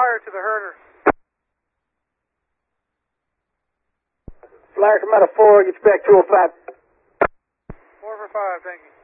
flyer to the herder. Flyer come out of 4, get you back 205. 4 for 5, thank you.